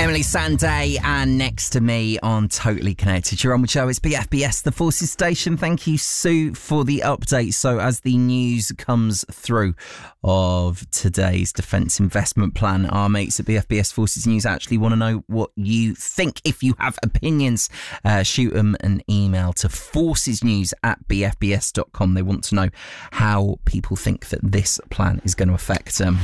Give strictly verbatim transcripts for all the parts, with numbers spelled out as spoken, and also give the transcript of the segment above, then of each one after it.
Emily Sandé and Next to Me on Totally Connected. You're on with show. It's B F B S, the Forces Station. Thank you, Sue, for the update. So as the news comes through of today's defence investment plan, our mates at B F B S Forces News actually want to know what you think. If you have opinions, uh, shoot them an email to forcesnews at b f b s dot com. They want to know how people think that this plan is going to affect them.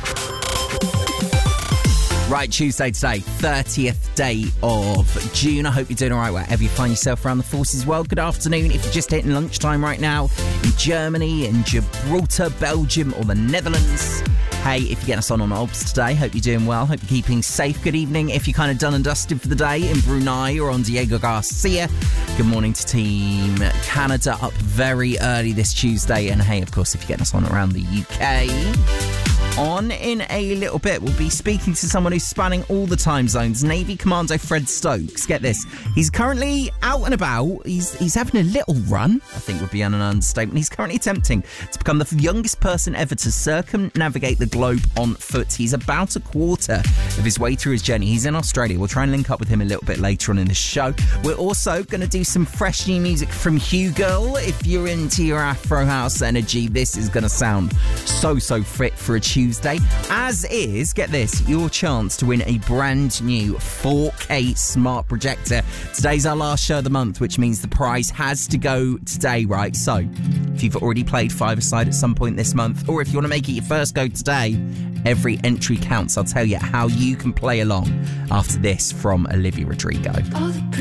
Right, Tuesday today, thirtieth day of June. I hope you're doing all right wherever you find yourself around the Forces world. Good afternoon. If you're just hitting lunchtime right now in Germany, in Gibraltar, Belgium or the Netherlands. Hey, if you're getting us on on O B S today, hope you're doing well. Hope you're keeping safe. Good evening if you're kind of done and dusted for the day in Brunei or on Diego Garcia. Good morning to Team Canada, up very early this Tuesday. And hey, of course, if you're getting us on around the U K... On in a little bit, we'll be speaking to someone who's spanning all the time zones. Navy Commando Fred Stokes. Get this. He's currently out and about. He's he's having a little run, I think would be an understatement. He's currently attempting to become the youngest person ever to circumnavigate the globe on foot. He's about a quarter of his way through his journey. He's in Australia. We'll try and link up with him a little bit later on in the show. We're also going to do some fresh new music from Hugh Girl. If you're into your Afro House energy, this is going to sound so, so fit for a Tuesday. Tuesday, as is, get this, your chance to win a brand new four K smart projector. Today's our last show of the month, which means the prize has to go today, right? So, if you've already played five-a-side at some point this month, or if you want to make it your first go today, every entry counts. I'll tell you how you can play along after this from Olivia Rodrigo.